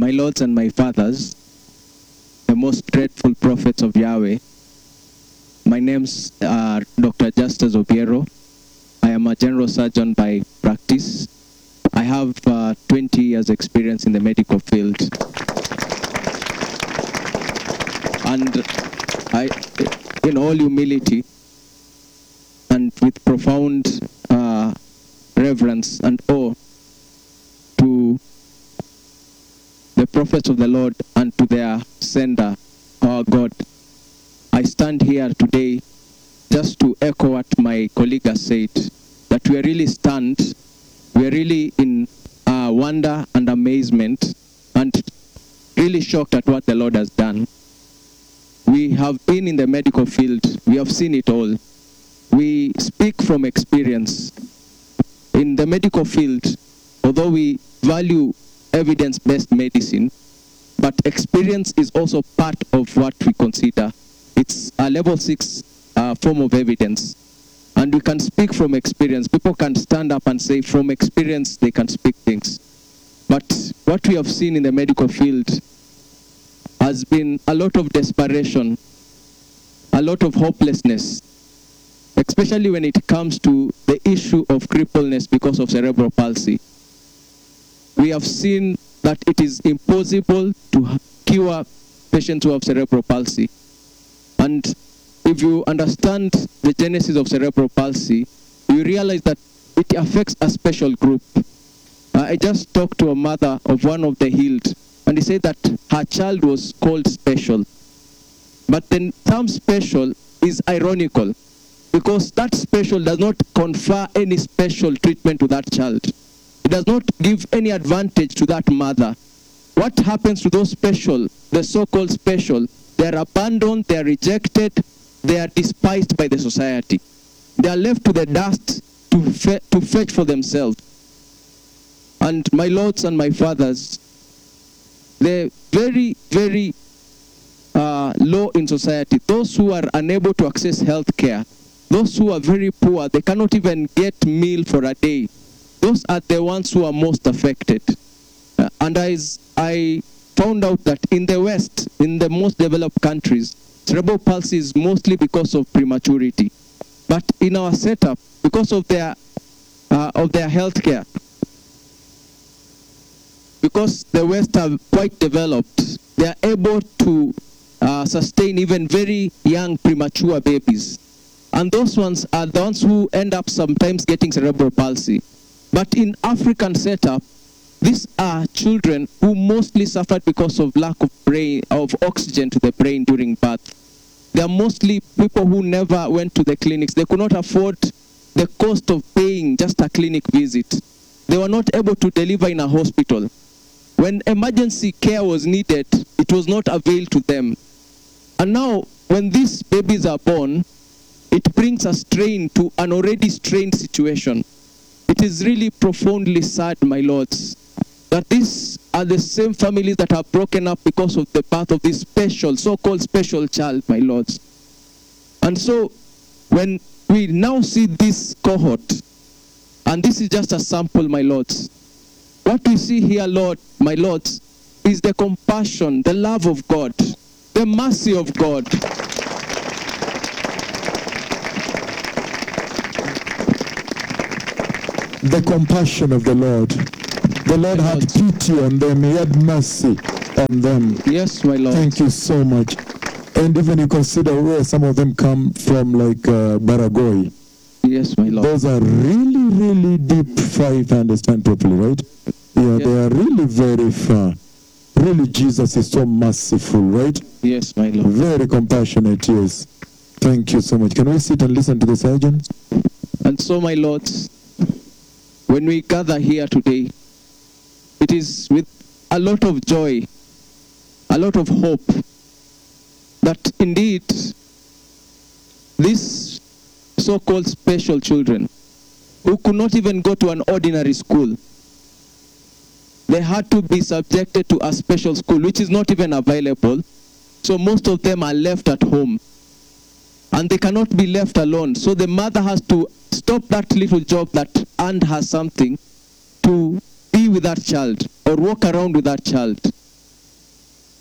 my lords and my fathers, the most dreadful prophets of Yahweh, my name's Dr. Justus Obiero. I am a general surgeon by practice. I have 20 years experience in the medical field. And I, in all humility and with profound reverence and awe to the prophets of the Lord and to their sender, our God, I stand here today just to echo what my colleague has said, that we are really stunned, we are really in wonder and amazement and really shocked at what the Lord has done. We have been in the medical field, we have seen it all. We speak from experience. In the medical field, although we value evidence-based medicine, but experience is also part of what we consider. It's a level 6 form of evidence. And we can speak from experience. People can stand up and say from experience they can speak things. But what we have seen in the medical field has been a lot of desperation, a lot of hopelessness, especially when it comes to the issue of crippleness because of cerebral palsy. We have seen that it is impossible to cure patients who have cerebral palsy. And if you understand the genesis of cerebral palsy, you realize that it affects a special group. I just talked to a mother of one of the healed, and he said that her child was called special. But the term special is ironical, because that special does not confer any special treatment to that child. It does not give any advantage to that mother. What happens to those special, the so-called special? They are abandoned, they are rejected, they are despised by the society. They are left to the dust to fetch for themselves. And my lords and my fathers, they're very, very low in society. Those who are unable to access health care, those who are very poor, they cannot even get meal for a day. Those are the ones who are most affected. And as I found out that in the West, in the most developed countries, cerebral palsy is mostly because of prematurity. But in our setup, because of their health care, because the West are quite developed, they are able to sustain even very young premature babies. And those ones are the ones who end up sometimes getting cerebral palsy. But in African setup, these are children who mostly suffered because of lack of oxygen to the brain during birth. They are mostly people who never went to the clinics. They could not afford the cost of paying just a clinic visit. They were not able to deliver in a hospital. When emergency care was needed, it was not availed to them. And now, when these babies are born, it brings a strain to an already strained situation. It is really profoundly sad, my lords, that these are the same families that are broken up because of the birth of this special, so-called special child, my lords. And so, when we now see this cohort, and this is just a sample, my lords, what we see here, Lord, my lords, is the compassion, the love of God, the mercy of God. The compassion of the Lord. The Lord had pity on them. He had mercy on them. Yes, my Lord. Thank you so much. And even you consider where some of them come from, like Baragoi. Yes, my Lord. Those are really, really deep far, if I understand properly, right? Yeah, they are really very far. Really, Jesus is so merciful, right? Yes, my Lord. Very compassionate, yes. Thank you so much. Can we sit and listen to the surgeon? And so, my lords, when we gather here today, it is with a lot of joy, a lot of hope, that indeed these so-called special children, who could not even go to an ordinary school, they had to be subjected to a special school, which is not even available. So most of them are left at home. And they cannot be left alone. So the mother has to stop that little job that earned her something to be with that child or walk around with that child.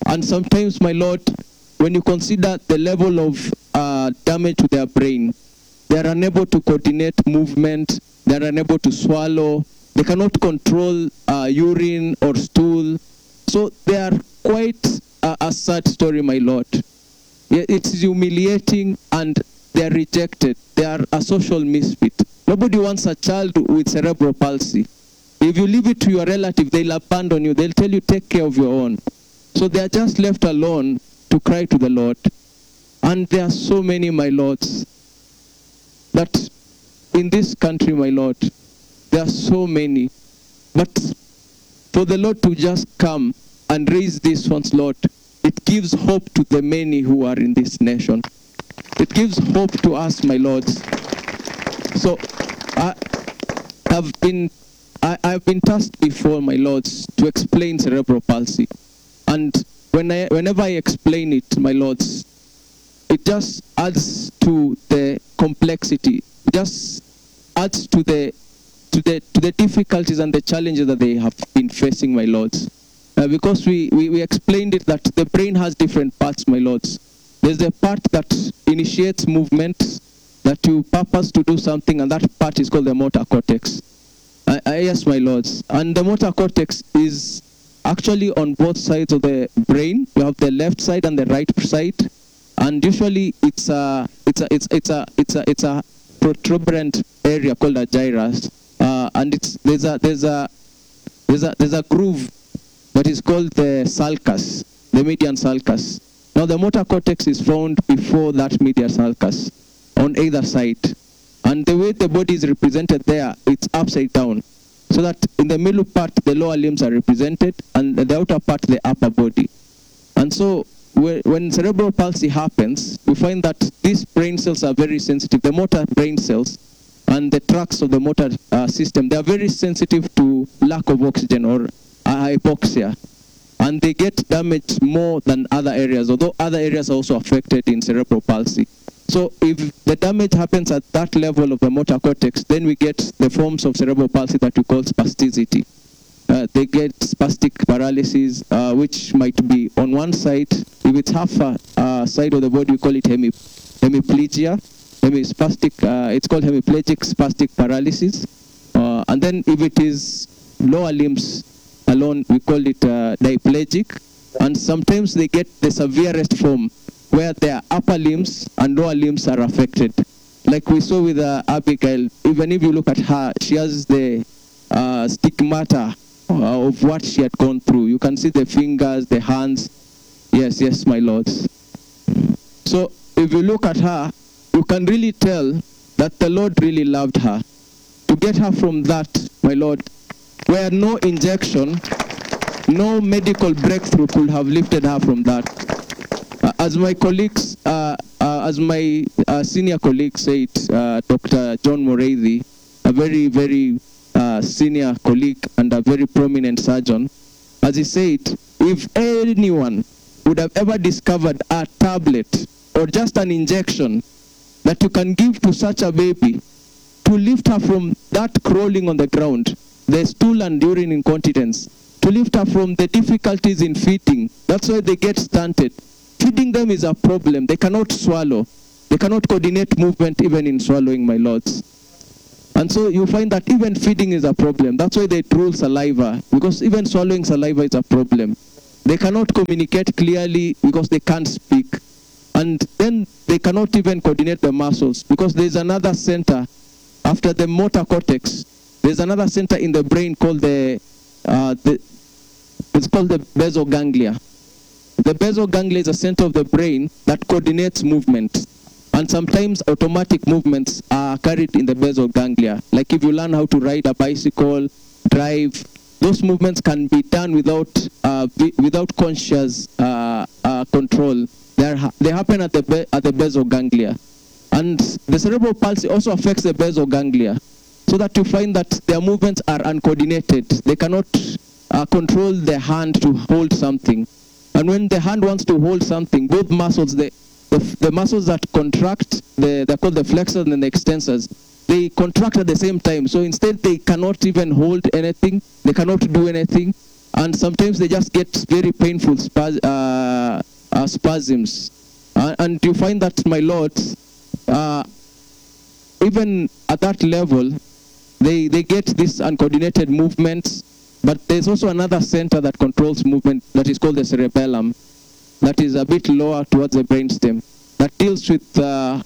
And sometimes, my Lord, when you consider the level of damage to their brain, they are unable to coordinate movement, they are unable to swallow, they cannot control urine or stool. So they are quite a sad story, my Lord. It's humiliating, and they are rejected. They are a social misfit. Nobody wants a child with cerebral palsy. If you leave it to your relative, they'll abandon you. They'll tell you, take care of your own. So they are just left alone to cry to the Lord. And there are so many, my lords, that in this country, my Lord, there are so many. But for the Lord to just come and raise these ones, Lord, it gives hope to the many who are in this nation. It gives hope to us, my lords. So I've been tasked before, my lords, to explain cerebral palsy. And whenever I explain it, my lords, it just adds to the complexity. It just adds to the difficulties and the challenges that they have been facing, my lords. Because we explained it that the brain has different parts, my lords. There's a part that initiates movement, that you purpose to do something, and that part is called the motor cortex. Yes, my lords. And the motor cortex is actually on both sides of the brain. You have the left side and the right side, and usually it's a protuberant area called a gyrus, and there's a groove that is called the sulcus, the median sulcus. Now the motor cortex is found before that median sulcus on either side. And the way the body is represented there, it's upside down. So that in the middle part, the lower limbs are represented, and the outer part, the upper body. And so when cerebral palsy happens, we find that these brain cells are very sensitive. The motor brain cells and the tracts of the motor system, they are very sensitive to lack of oxygen or hypoxia. And they get damaged more than other areas, although other areas are also affected in cerebral palsy. So if the damage happens at that level of the motor cortex, then we get the forms of cerebral palsy that we call spasticity. They get spastic paralysis, which might be on one side. If it's half a side of the body, we call it hemiplegia. It's called hemiplegic spastic paralysis. And then if it is lower limbs alone, we call it diplegic. And sometimes they get the severest form, where their upper limbs and lower limbs are affected. Like we saw with Abigail, even if you look at her, she has the stigmata of what she had gone through. You can see the fingers, the hands. Yes, my lords. So if you look at her, you can really tell that the Lord really loved her. To get her from that, my Lord, where no injection, no medical breakthrough could have lifted her from that. As my colleagues, as my senior colleague said, Dr. John Moreithi, a very, very senior colleague and a very prominent surgeon, as he said, if anyone would have ever discovered a tablet or just an injection that you can give to such a baby to lift her from that crawling on the ground, the stool and urine incontinence, to lift her from the difficulties in feeding, that's why they get stunted. Feeding them is a problem. They cannot swallow. They cannot coordinate movement even in swallowing, my lords. And so you find that even feeding is a problem. That's why they drool saliva, because even swallowing saliva is a problem. They cannot communicate clearly because they can't speak. And then they cannot even coordinate the muscles, because there's another center after the motor cortex. There's another center in the brain called it's called the basal ganglia. The basal ganglia is a center of the brain that coordinates movement. And sometimes automatic movements are carried in the basal ganglia. Like if you learn how to ride a bicycle, drive, those movements can be done without conscious control. They happen at the basal ganglia. And the cerebral palsy also affects the basal ganglia, so that you find that their movements are uncoordinated. They cannot control the hand to hold something. And when the hand wants to hold something, both muscles, the muscles that contract, they're called the flexors and the extensors, they contract at the same time. So instead, they cannot even hold anything. They cannot do anything. and sometimes they just get very painful spasms. And you find that, my Lord, even at that level, they get this uncoordinated movements. But there's also another center that controls movement that is called the cerebellum, that is a bit lower towards the brainstem, that deals with a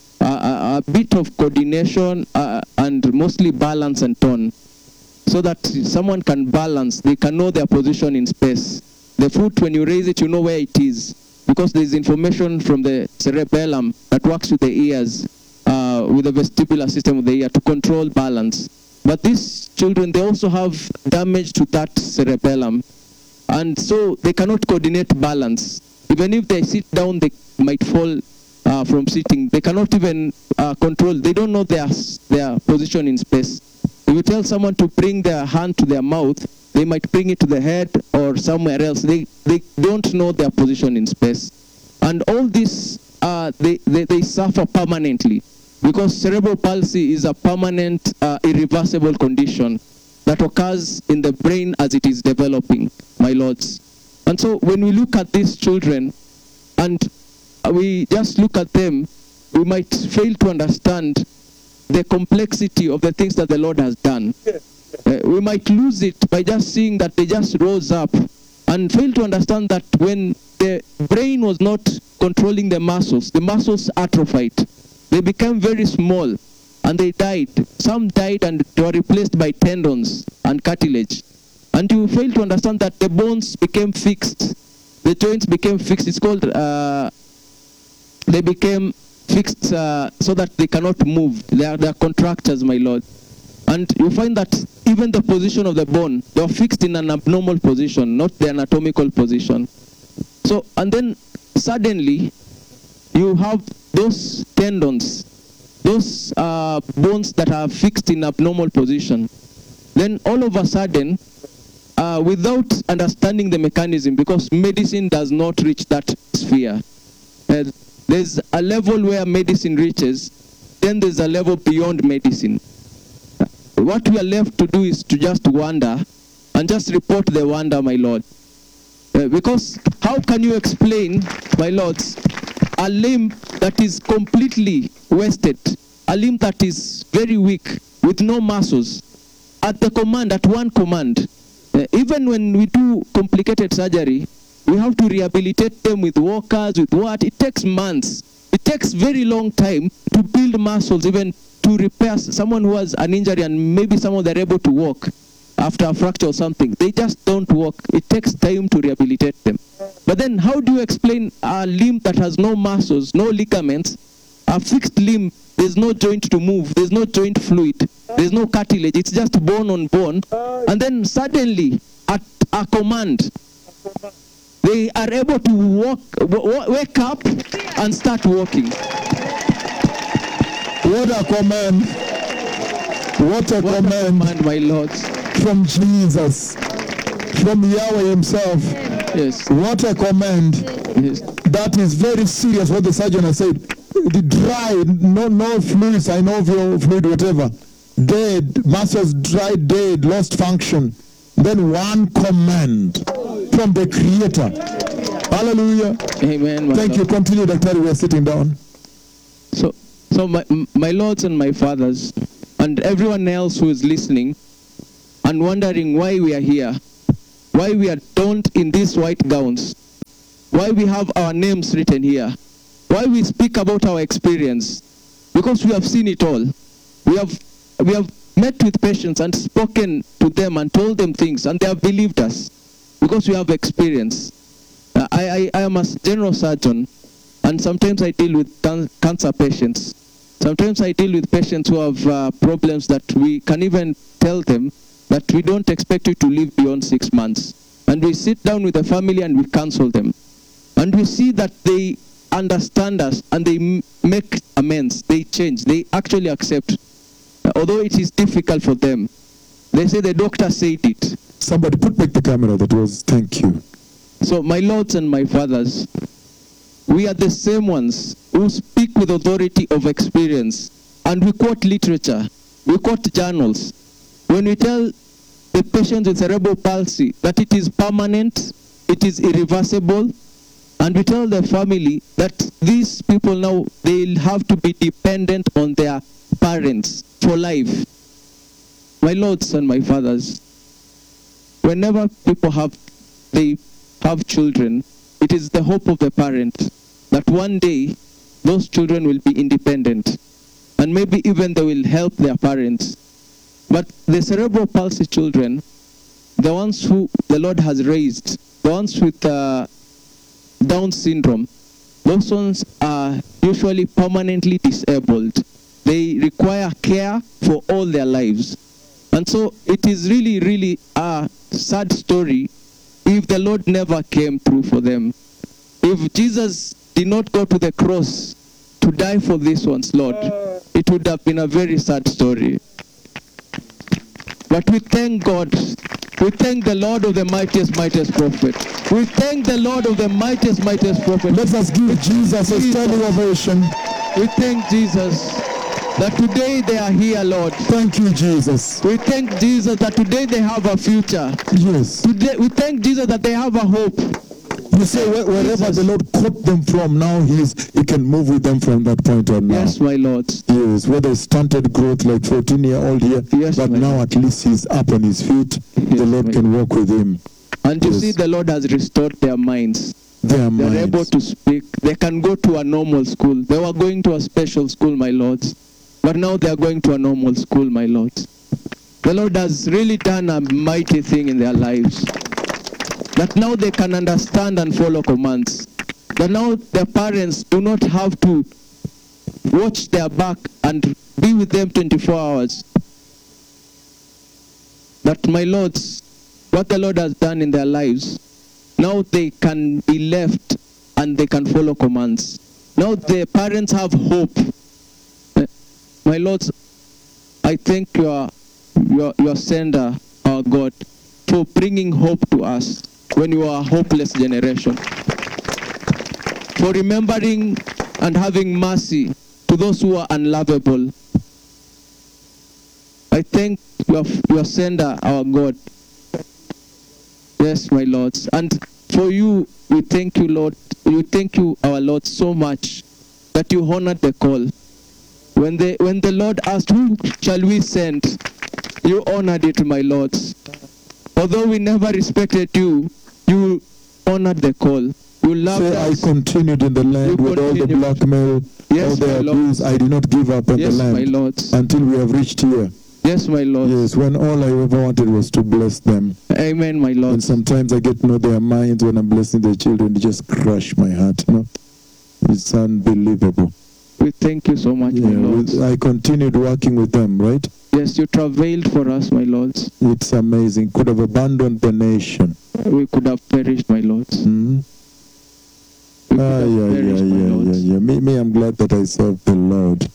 bit of coordination and mostly balance and tone, so that someone can balance, they can know their position in space. The foot, when you raise it, you know where it is, because there's information from the cerebellum that works with the ears, with the vestibular system of the ear to control balance. But these children, they also have damage to that cerebellum, and so they cannot coordinate balance. Even if they sit down, they might fall from sitting. They cannot even control. They don't know their position in space. If you tell someone to bring their hand to their mouth, they might bring it to the head or somewhere else. They don't know their position in space. And all this, they suffer permanently, because cerebral palsy is a permanent, irreversible condition that occurs in the brain as it is developing, my lords. And so when we look at these children and we just look at them, we might fail to understand the complexity of the things that the Lord has done. We might lose it by just seeing that they just rose up, and fail to understand that when the brain was not controlling the muscles atrophied. They became very small and they died. Some died and they were replaced by tendons and cartilage. And you fail to understand that the bones became fixed. The joints became fixed. It's called, they became fixed so that they cannot move. They are contractures, my Lord. And you find that even the position of the bone, they are fixed in an abnormal position, not the anatomical position. So, and then suddenly, you have those tendons, those bones that are fixed in abnormal position. Then all of a sudden, without understanding the mechanism, because medicine does not reach that sphere. There's a level where medicine reaches, then there's a level beyond medicine. What we are left to do is to just wonder and just report the wonder, my Lord. Because how can you explain, my lords, a limb that is completely wasted, a limb that is very weak, with no muscles, at one command? Even when we do complicated surgery, we have to rehabilitate them with walkers, with what? It takes months. It takes very long time to build muscles, even to repair someone who has an injury, and maybe someone they're able to walk after a fracture or something. They just don't walk. It takes time to rehabilitate them. But then how do you explain a limb that has no muscles, no ligaments, a fixed limb? There's no joint to move. There's no joint fluid. There's no cartilage. It's just bone on bone. And then suddenly, at a command, they are able to wake up and start walking. What a command. What a command, my Lord. From Jesus, from Yahweh himself. Yes. What a command. Yes. That is very serious what the surgeon has said. The dry, no fluids, I know fluid, whatever. Dead, muscles dry, dead, lost function. Then one command from the Creator. Hallelujah. Amen. Thank you. Continue, Dr. We are sitting down. So my lords and my fathers, and everyone else who is listening and wondering why we are here, why we are donned in these white gowns, why we have our names written here, why we speak about our experience, because we have seen it all. We have met with patients and spoken to them and told them things, and they have believed us because we have experience. I am a general surgeon, and sometimes I deal with cancer patients. Sometimes I deal with patients who have problems that we can even tell them that we don't expect you to live beyond 6 months. And we sit down with the family and we counsel them. And we see that they understand us and they make amends. They change. They actually accept. Although it is difficult for them. They say the doctor said it. Somebody put back the camera. That was, thank you. So my lords and my fathers, we are the same ones who speak with authority of experience, and we quote literature, we quote journals. When we tell the patient with cerebral palsy, that it is permanent, it is irreversible, and we tell the family that these people now, they'll have to be dependent on their parents for life. My lords and my fathers, whenever people have children, it is the hope of the parent that one day those children will be independent, and maybe even they will help their parents. But the cerebral palsy children, the ones who the Lord has raised, the ones with Down syndrome, those ones are usually permanently disabled. They require care for all their lives. And so it is really, really a sad story if the Lord never came through for them. If Jesus did not go to the cross to die for these ones, Lord, it would have been a very sad story. But we thank God. We thank the Lord of the mightiest prophet. We thank the Lord of the mightiest prophet. Let us give Jesus a standing ovation. We thank Jesus that today they are here, Lord. Thank you, Jesus. We thank Jesus that today they have a future. Yes. Today we thank Jesus that they have a hope. You say wherever the Lord caught them from, now He can move with them from that point on now. Yes, my Lord. Yes, whether it's stunted growth like 14-year-old here, Yes, but my now Lord. at least he's up on his feet. Yes, The Lord my can walk with him. And you Yes. see, the Lord has restored their minds. Their They're minds. able to speak. They can go to a normal school. They were going to a special school, my lords. But now they are going to a normal school, my lords. The Lord has really done a mighty thing in their lives. That now they can understand and follow commands. That now their parents do not have to watch their back and be with them 24 hours. That, my lords, what the Lord has done in their lives, now they can be left and they can follow commands. Now the parents have hope. My lords, I thank your sender, our God, for bringing hope to us when you are a hopeless generation. For remembering and having mercy to those who are unlovable. I thank your sender, our God. Yes, my lords. And for you, we thank you, Lord. We thank you, our Lord, so much that you honored the call. When the Lord asked, who shall we send? You honored it, my lords. Although we never respected you, you honored the call. You loved Say, I us. continued in the land You with all the continued. blackmail, Yes, all the my Lord. abuse. I did not give up on Yes, the my land lords. until we have reached here. Yes, my lords. Yes, when all I ever wanted was to bless them. Amen, my And lords. sometimes I get to know their minds when I'm blessing their children. It just crush my heart. You know? It's unbelievable. We thank you so much, my lords. I continued working with them, right? Yes, you travailed for us, my lords. It's amazing. Could have abandoned the nation. We could have perished, my lords. Hmm? We could have perished, my lords. Me, I'm glad that I serve the Lord.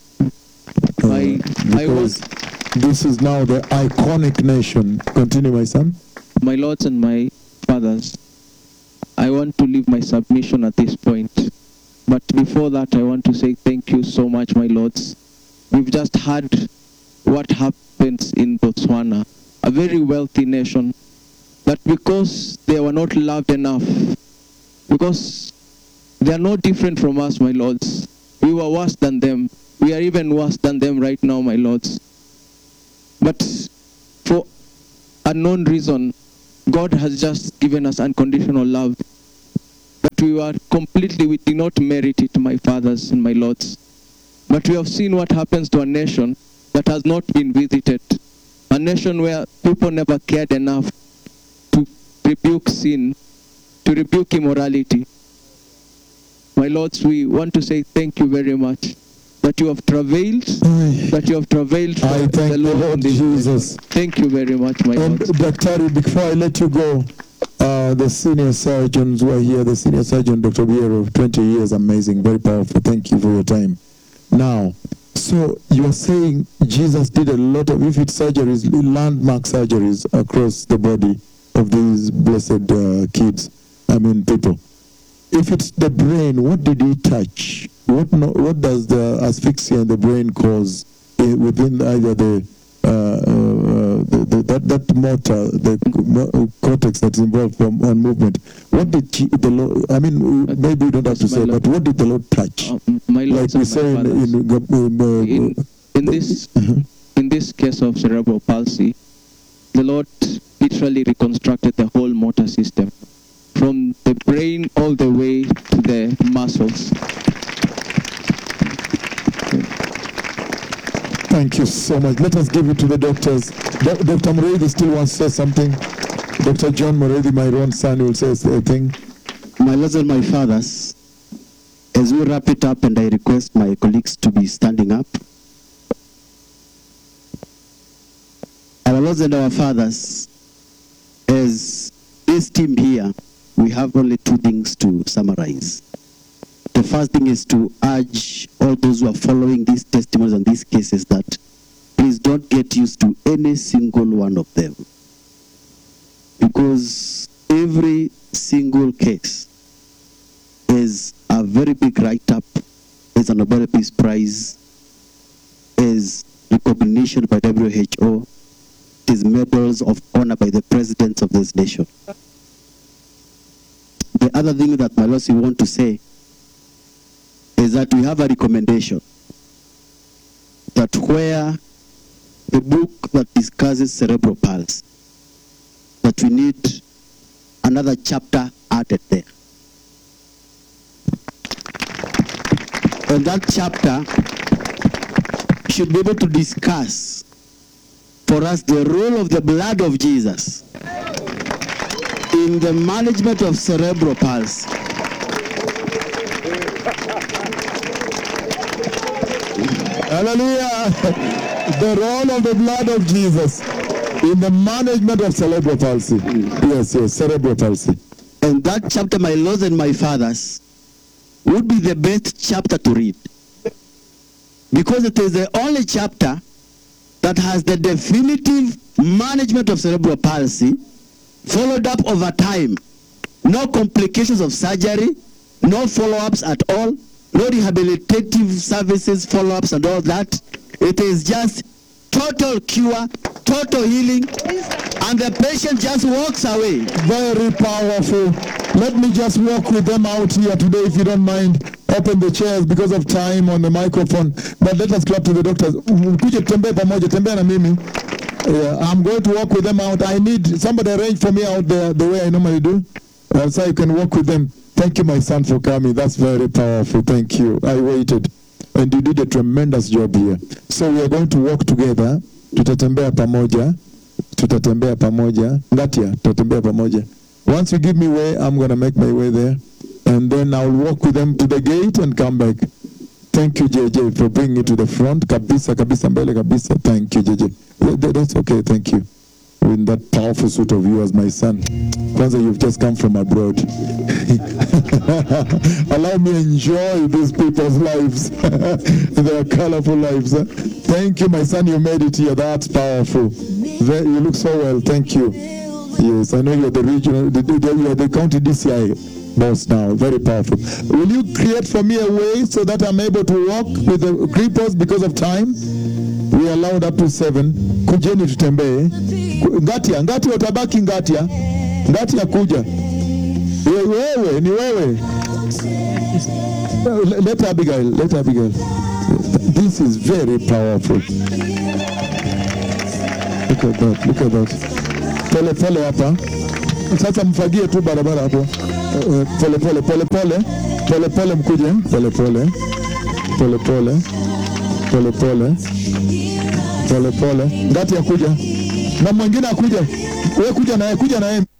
I Because this is now the iconic nation. Continue, my son. My lords and my fathers, I want to leave my submission at this point. But before that, I want to say thank you so much, my lords. We've just heard what happens in Botswana, a very wealthy nation, that because they were not loved enough, because they are no different from us, my lords. We were worse than them. We are even worse than them right now, my lords. But for unknown reason, God has just given us unconditional love. That we did not merit it, my fathers and my lords. But we have seen what happens to a nation that has not been visited. A nation where people never cared enough to rebuke sin, to rebuke immorality. My lords, we want to say thank you very much. That you have travailed, that you have travailed for I thank the Lord in this Jesus. nation. Thank you very much, my And lords. Dr. before I let you go, the senior surgeons who are here, the senior surgeon, Dr. Biero, 20 years, amazing, very powerful. Thank you for your time. Now, so you are saying Jesus did a lot of, if it's surgeries, landmark surgeries across the body of these blessed people. If it's the brain, what did he touch? What does the asphyxia in the brain cause within either the that motor, the cortex that's involved from on movement. What did the Lord? I mean, maybe you don't have to say, but what did the Lord touch? My Like lords we and say my fathers, in this case of cerebral palsy, the Lord literally reconstructed the whole motor system, from the brain all the way to the muscles. Thank you so much. Let us give it to the doctors. Dr. Muredi still wants to say something. Dr. John Muredi, my own son, will say a thing. My lords and my fathers, as we wrap it up, and I request my colleagues to be standing up. Our lords and our fathers, as this team here, we have only two things to summarize. The first thing is to urge all those who are following these testimonies and these cases that please don't get used to any single one of them. Because every single case is a very big write-up, is a Nobel Peace Prize, is recognition by WHO, is medals of honor by the presidents of this nation. The other thing that my lords, we want to say is that we have a recommendation that where the book that discusses cerebral palsy, that we need another chapter added there. And that chapter should be able to discuss for us the role of the blood of Jesus in the management of cerebral palsy. Hallelujah. The role of the blood of Jesus in the management of cerebral palsy. Yes, cerebral palsy. And that chapter, my lords and my fathers, would be the best chapter to read. Because it is the only chapter that has the definitive management of cerebral palsy, followed up over time. No complications of surgery, no follow-ups at all, no rehabilitative services, follow-ups and all that. It is just total cure, total healing, and the patient just walks away. Very powerful. Let me just walk with them out here today, if you don't mind. Open the chairs because of time on the microphone. But let us clap to the doctors. Kuja tembea pamoja, tembea na mimi. I'm going to walk with them out. I need somebody arrange for me out there the way I normally do, so I can walk with them. Thank you, my son, for coming. That's very powerful. Thank you. I waited. And you did a tremendous job here. So we are going to walk together. Tutatembea pamoja. Tutatembea pamoja. Ngatia, tutatembea pamoja. Once you give me way, I'm going to make my way there. And then I'll walk with them to the gate and come back. Thank you, JJ, for bringing it to the front. Kabisa, kabisa, mbele, kabisa. Thank you, JJ. That's okay. Thank you. In that powerful suit of yours, my son. Kwanza, you've just come from abroad. Allow me enjoy these people's lives. Their colorful lives. Thank you, my son. You made it here. That's powerful. You look so well. Thank you. Yes, I know you're the regional, you're the county DCI boss now. Very powerful. Will you create for me a way so that I'm able to walk with the creepers because of time? We are allowed up to 7. Kujeni tutembee. Ngatia utabaki Ngatia. Ngatia kuja. Wewe, ni wewe. Let Abigail. This is very powerful. Look at that. Pole hapa. Sasa mfagie tu barabara hapo. Pole mkuje. Pole. Ngati ya kuja. Na mwingine akuja. Wewe kuja na yeye.